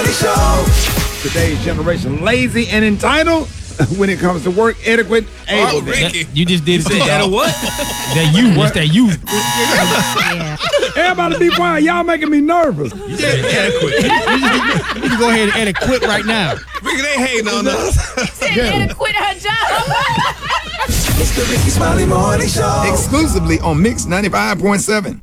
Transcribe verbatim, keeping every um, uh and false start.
Morning Show. Today's generation lazy and entitled when it comes to work etiquette. Oh, Ricky. That, you just did say That a what? That you. What's that you? Everybody be quiet. Y'all making me nervous. You said adequate. You can go ahead and edit quit right now. Ricky, they hating on us. Said Anna quit her job. It's the Ricky Smiley Morning Show. Exclusively on Mix ninety-five point seven.